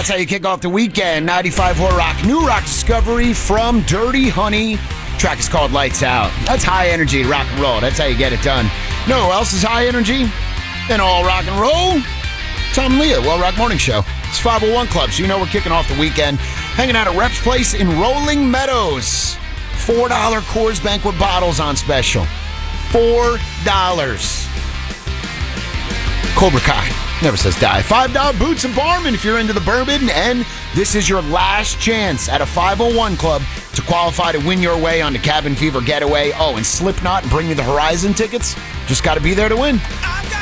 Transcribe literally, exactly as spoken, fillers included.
That's how you kick off the weekend. ninety-five Horror Rock, new rock discovery from Dirty Honey. Track is called Lights Out. That's high energy rock and roll. That's how you get it done. You know who else is high energy? And all rock and roll? Tom and Leah, Well Rock Morning Show. It's five oh one Club, so you know we're kicking off the weekend. Hanging out at Rep's Place in Rolling Meadows. four dollar Coors Banquet bottles on special. four dollars. Cobra Kai. Never says die. five dollar Boots and Barman if you're into the bourbon. And this is your last chance at a five oh one Club to qualify to win your way on the Cabin Fever Getaway. Oh, and Slipknot and Bring Me the Horizon tickets. Just got to be there to win.